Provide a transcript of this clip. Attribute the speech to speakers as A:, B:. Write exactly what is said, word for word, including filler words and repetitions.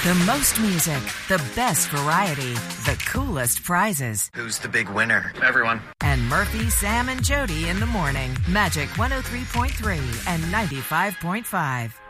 A: The most music, the best variety, the coolest prizes.
B: Who's the big winner? Everyone.
A: And Murphy, Sam, and Jody in the morning. Magic one oh three point three and ninety-five point five.